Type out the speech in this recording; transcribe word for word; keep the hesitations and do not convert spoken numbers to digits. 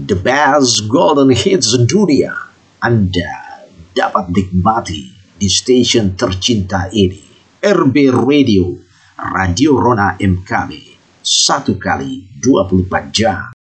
The best golden hits dunia Anda dapat nikmati di stasiun tercinta ini. R B Radio, Radio Rona M K B, satu kali dua puluh empat jam.